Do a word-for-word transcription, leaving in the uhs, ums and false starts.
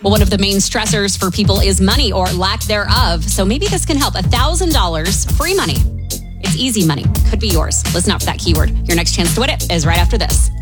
Well, one of the main stressors for people is money or lack thereof. So maybe this can help. one thousand dollars free money. It's easy money. Could be yours. Listen out for that keyword. Your next chance to win it is right after this.